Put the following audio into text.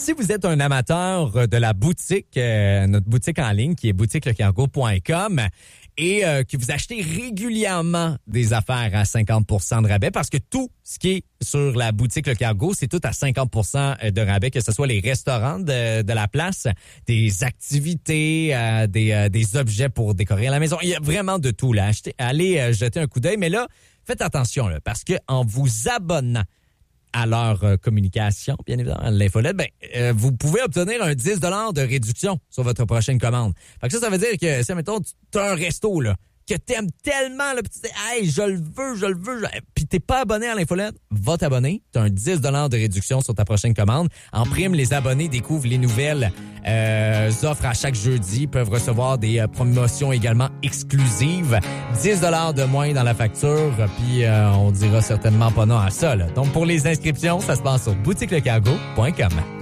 si vous êtes un amateur de la boutique, notre boutique en ligne qui est boutiquelecargo.com et que vous achetez régulièrement des affaires à 50% de rabais parce que tout ce qui est sur la boutique Le Cargo, c'est tout à 50% de rabais, que ce soit les restaurants de la place, des activités, des objets pour décorer à la maison. Il y a vraiment de tout là. Allez jeter un coup d'œil, mais là, faites attention là, parce que en vous abonnant à leur communication, bien évidemment, à l'infolette, vous pouvez obtenir un 10 $ de réduction sur votre prochaine commande. Fait que ça veut dire que si, mettons, tu as un resto là, que t'aimes tellement, là, pis tu dis, hey, je le veux, puis t'es pas abonné à l'infolette, va t'abonner. T'as un 10 $ de réduction sur ta prochaine commande. En prime, les abonnés découvrent les nouvelles offres à chaque jeudi, peuvent recevoir des promotions également exclusives. 10 $ de moins dans la facture, puis on dira certainement pas non à ça, là. Donc, pour les inscriptions, ça se passe sur boutiquelecargo.com.